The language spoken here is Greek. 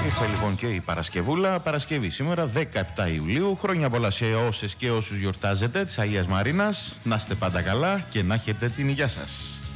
Ήρθε λοιπόν και η Παρασκευούλα, Παρασκευή σήμερα 17 Ιουλίου. Χρόνια πολλά σε όσες και όσους γιορτάζετε της Αγίας Μαρίνας. Να είστε πάντα καλά και να έχετε την υγεία σας.